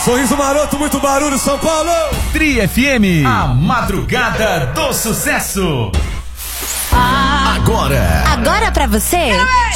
Sorriso maroto, muito barulho, São Paulo. Tri FM, a madrugada do sucesso. Agora Agora pra você